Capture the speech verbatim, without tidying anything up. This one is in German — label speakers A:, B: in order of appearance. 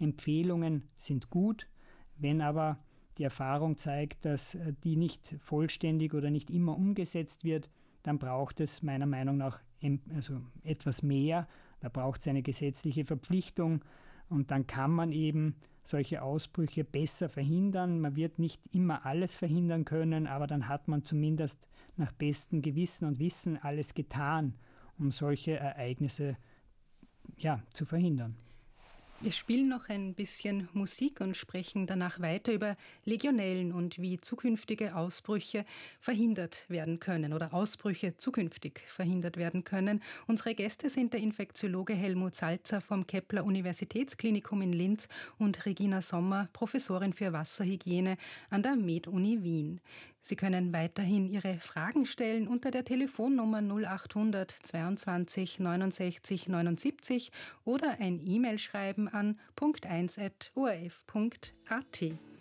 A: Empfehlungen sind gut, wenn aber die Erfahrung zeigt, dass die nicht vollständig oder nicht immer umgesetzt wird, dann braucht es meiner Meinung nach also etwas mehr. Da braucht es eine gesetzliche Verpflichtung und dann kann man eben solche Ausbrüche besser verhindern. Man wird nicht immer alles verhindern können, aber dann hat man zumindest nach bestem Gewissen und Wissen alles getan, um solche Ereignisse ja, zu verhindern.
B: Wir spielen noch ein bisschen Musik und sprechen danach weiter über Legionellen und wie zukünftige Ausbrüche verhindert werden können oder Ausbrüche zukünftig verhindert werden können. Unsere Gäste sind der Infektiologe Helmut Salzer vom Kepler Universitätsklinikum in Linz und Regina Sommer, Professorin für Wasserhygiene an der Med-Uni Wien. Sie können weiterhin Ihre Fragen stellen unter der Telefonnummer null achthundert zweiundzwanzig neunundsechzig neunundsiebzig oder ein E-Mail schreiben an punkt eins at o r f punkt a t.